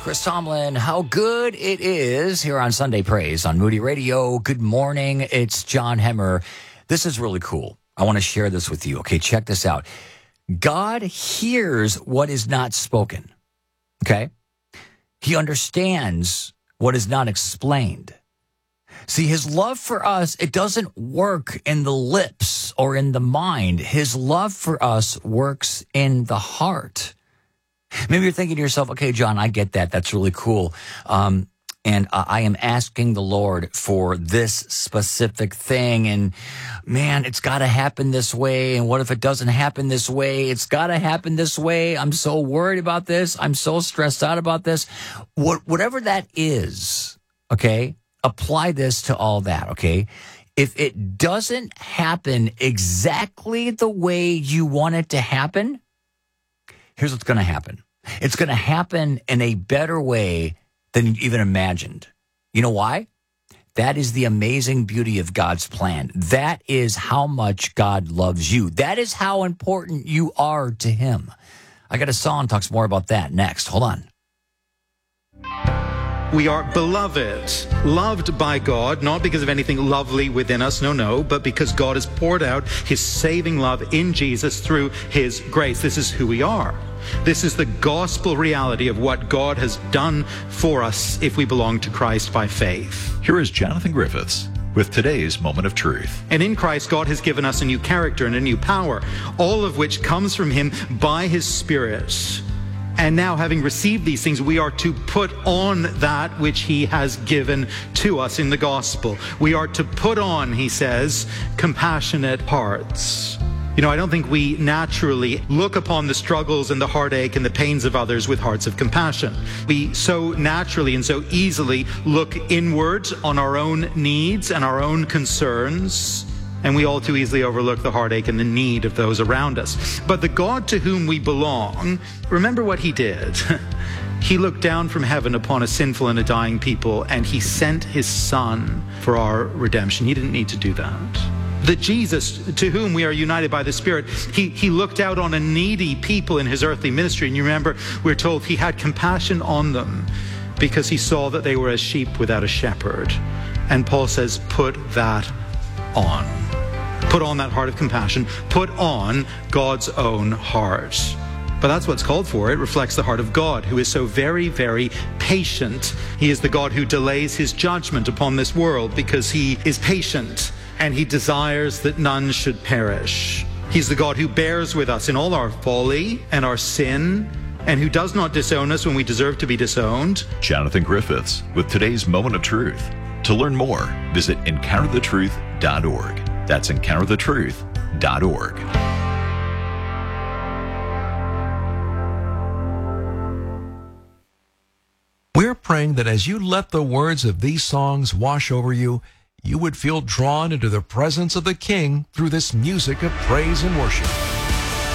Chris Tomlin. How good it is here on Sunday Praise on Moody Radio. Good morning. It's John Hemmer. This is really cool. I want to share this with you. Okay, check this out. God hears what is not spoken. Okay? He understands what is not explained. See, his love for us, it doesn't work in the lips or in the mind. His love for us works in the heart. Maybe you're thinking to yourself, okay, John, I get that. That's really cool. And I am asking the Lord for this specific thing. And man, it's got to happen this way. And what if it doesn't happen this way? It's got to happen this way. I'm so worried about this. I'm so stressed out about this. Whatever that is, okay, apply this to all that, okay? If it doesn't happen exactly the way you want it to happen, here's what's going to happen. It's going to happen in a better way than you even imagined. You know why? That is the amazing beauty of God's plan. That is how much God loves you. That is how important you are to him. I got a song that talks more about that next. Hold on. We are beloved, loved by God, not because of anything lovely within us, no, but because God has poured out his saving love in Jesus through his grace. This is who we are. This is the gospel reality of what God has done for us if we belong to Christ by faith. Here is Jonathan Griffiths with today's Moment of Truth. And in Christ, God has given us a new character and a new power, all of which comes from him by his Spirit. And now, having received these things, we are to put on that which he has given to us in the gospel. We are to put on, he says, compassionate hearts. You know, I don't think we naturally look upon the struggles and the heartache and the pains of others with hearts of compassion. We so naturally and so easily look inward on our own needs and our own concerns. And we all too easily overlook the heartache and the need of those around us. But the God to whom we belong, remember what he did. He looked down from heaven upon a sinful and a dying people, and he sent his Son for our redemption. He didn't need to do that. That Jesus, to whom we are united by the Spirit, he looked out on a needy people in his earthly ministry. And you remember, we're told he had compassion on them because he saw that they were as sheep without a shepherd. And Paul says, put that on. Put on that heart of compassion. Put on God's own heart. But that's what's called for. It reflects the heart of God, who is so very, very patient. He is the God who delays his judgment upon this world because he is patient and he desires that none should perish. He's the God who bears with us in all our folly and our sin, and who does not disown us when we deserve to be disowned. Jonathan Griffiths with today's Moment of Truth. To learn more, visit EncounterTheTruth.org. That's EncounterTheTruth.org. We're praying that as you let the words of these songs wash over you, you would feel drawn into the presence of the King through this music of praise and worship.